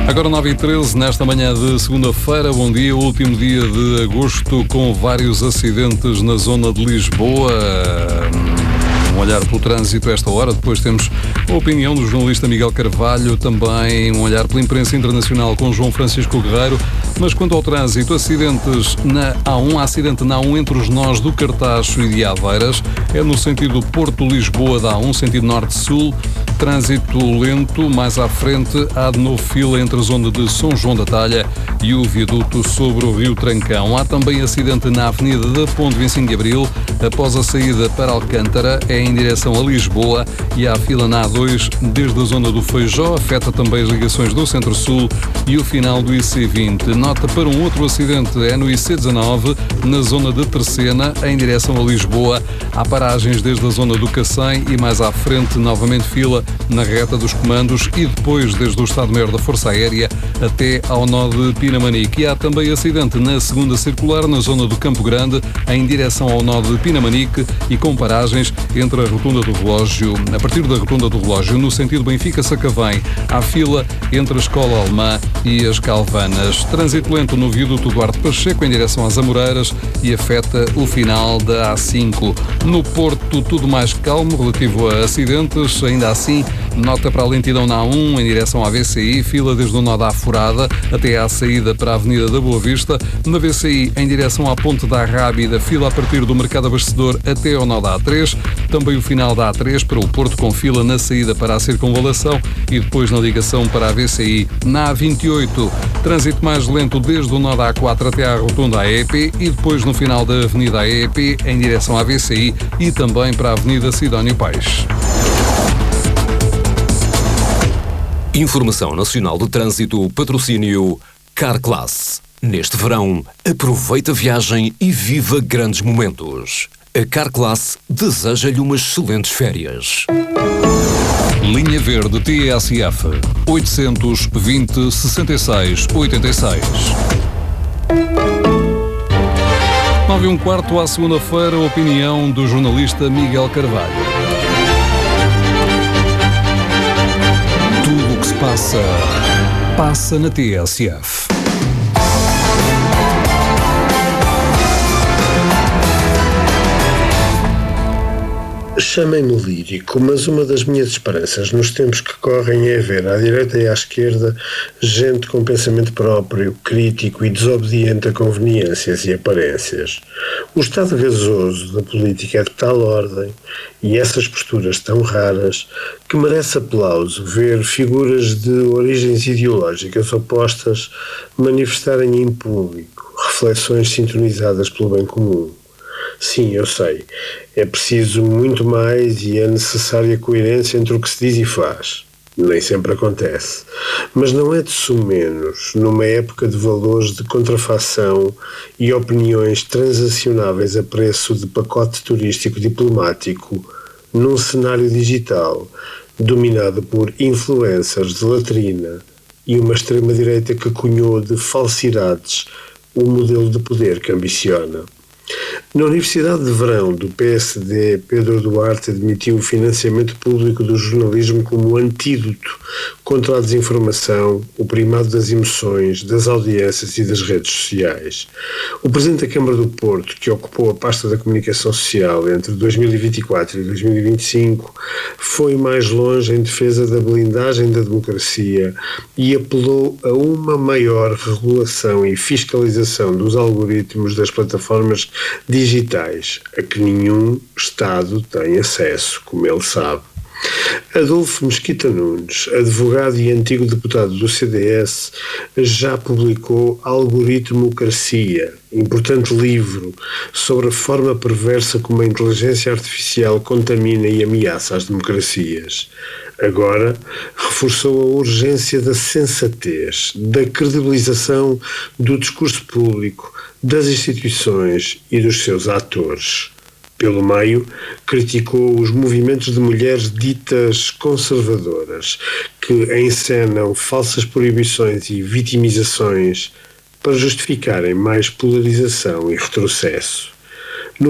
Agora 9h13, nesta manhã de segunda-feira, bom dia, último dia de agosto, com vários acidentes na zona de Lisboa. Um olhar pelo trânsito a esta hora, depois temos a opinião do jornalista Miguel Carvalho, também um olhar pela imprensa internacional com João Francisco Guerreiro. Mas quanto ao trânsito, acidentes na A1, acidente na A1 entre os nós do Cartacho e de Aveiras, é no sentido Porto-Lisboa da A1, sentido norte-sul, trânsito lento, mais à frente há de novo fila entre a zona de São João da Talha e o viaduto sobre o Rio Trancão. Há também acidente na Avenida da Ponte 25 de Abril, após a saída para Alcântara, é em direção a Lisboa, e há fila na A2 desde a zona do Feijó, afeta também as ligações do Centro-Sul e o final do IC20. Nota para um outro acidente, é no IC19, na zona de Terceira, em direção a Lisboa. Há paragens desde a zona do Cacém e mais à frente, novamente fila na reta dos comandos e depois desde o Estado-Maior da Força Aérea até ao nó de Pinamanique. E há também acidente na segunda circular, na zona do Campo Grande, em direção ao nó de Pinamanique e com paragens entre a rotunda do relógio, a partir da rotunda do relógio, no sentido Benfica-Sacavém. Há fila entre a Escola Alemã e as Calvanas. Trânsito lento no viaduto Duarte Pacheco em direção às Amoreiras e afeta o final da A5. No Porto, tudo mais calmo relativo a acidentes. Ainda assim, nota para a lentidão na A1 em direção à VCI, fila desde o nó da Afurada até à saída para a Avenida da Boa Vista. Na VCI, em direção à Ponte da Rábida, fila a partir do Mercado Abastecedor até ao nó da A3. Também o final da A3 para o Porto, com fila na saída para a Circunvalação e depois na ligação para a VCI. Na A28, trânsito mais lento desde o nó da A4 até à rotunda AEP e depois no final da Avenida AEP em direção à VCI e também para a Avenida Sidónio Paes. Informação Nacional de Trânsito, patrocínio Carclass. Neste verão, aproveita a viagem e viva grandes momentos. A Carclass deseja-lhe umas excelentes férias. Linha Verde TSF 820 66 86. 9h15 à segunda-feira, opinião do jornalista Miguel Carvalho. Tudo o que se passa na TSF. Chamem-me lírico, mas uma das minhas esperanças nos tempos que correm é ver à direita e à esquerda gente com pensamento próprio, crítico e desobediente a conveniências e aparências. O estado gasoso da política é de tal ordem, e essas posturas tão raras, que merece aplauso ver figuras de origens ideológicas opostas manifestarem em público reflexões sintonizadas pelo bem comum. Sim, eu sei, é preciso muito mais e é necessária coerência entre o que se diz e faz. Nem sempre acontece. Mas não é de sumenos, numa época de valores de contrafação e opiniões transacionáveis a preço de pacote turístico diplomático, num cenário digital dominado por influencers de latrina e uma extrema-direita que cunhou de falsidades o modelo de poder que ambiciona. Na Universidade de Verão do PSD, Pedro Duarte admitiu o financiamento público do jornalismo como antídoto contra a desinformação, o primado das emoções, das audiências e das redes sociais. O Presidente da Câmara do Porto, que ocupou a pasta da comunicação social entre 2024 e 2025, foi mais longe em defesa da blindagem da democracia e apelou a uma maior regulação e fiscalização dos algoritmos das plataformas digitais, a que nenhum Estado tem acesso, como ele sabe. Adolfo Mesquita Nunes, advogado e antigo deputado do CDS, já publicou Algoritmocracia, importante livro sobre a forma perversa como a inteligência artificial contamina e ameaça as democracias. Agora, reforçou a urgência da sensatez, da credibilização do discurso público, das instituições e dos seus atores. Pelo meio, criticou os movimentos de mulheres ditas conservadoras, que encenam falsas proibições e vitimizações para justificarem mais polarização e retrocesso.